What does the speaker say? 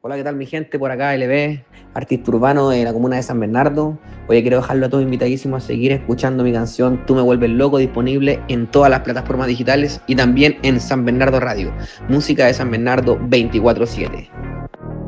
Hola, ¿qué tal mi gente? Por acá LB, artista urbano de la comuna de San Bernardo. Oye, quiero dejarlo a todos invitadísimos a seguir escuchando mi canción Tú me vuelves loco, disponible en todas las plataformas digitales y también en San Bernardo Radio. Música de San Bernardo 24/7.